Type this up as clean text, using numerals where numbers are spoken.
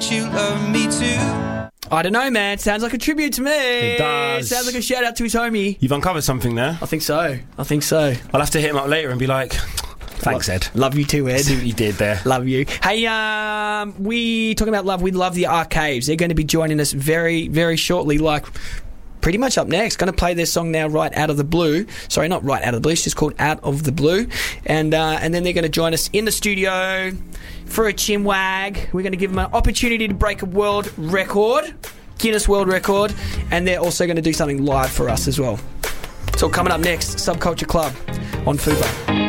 that you love me too. I don't know, man. Sounds like a tribute to me. It does. Sounds like a shout out to his homie. You've uncovered something there. I think so. I'll have to hit him up later and be like, thanks, Ed. Love you too, Ed. See what you did there. Love you. Hey, we talking about love. We love the Arcaves. They're going to be joining us very, very shortly. Like, pretty much up next. Going to play their song now, Right Out of the Blue. Sorry, not Right Out of the Blue. It's just called Out of the Blue. And then they're going to join us in the studio for a chinwag. We're going to give them an opportunity to break a world record, Guinness World Record, and they're also going to do something live for us as well. It's all coming up next. Subculture Club on Fubo.